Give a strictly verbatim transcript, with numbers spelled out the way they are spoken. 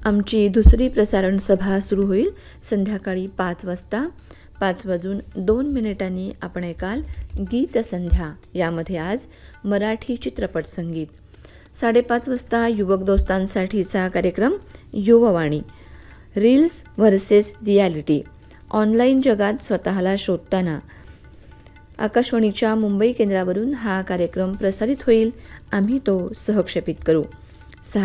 आमची दुसरी प्रसारण सभा सुरू होईल संध्याकाळी पाच वाजता. पाच वाजून दोन मिनिटांनी आपण ऐकाल गीतसंध्या. यामध्ये आज मराठी चित्रपट संगीत. साडेपाच वाजता युवक दोस्तांसाठीचा कार्यक्रम Yuvvani. Reels versus reality. Online जगात स्वतःला शोधताना. आकाशवाणीच्या मुंबई केंद्रावरून हा कार्यक्रम प्रसारित होईल. आम्ही तो सहक्षेपित करू.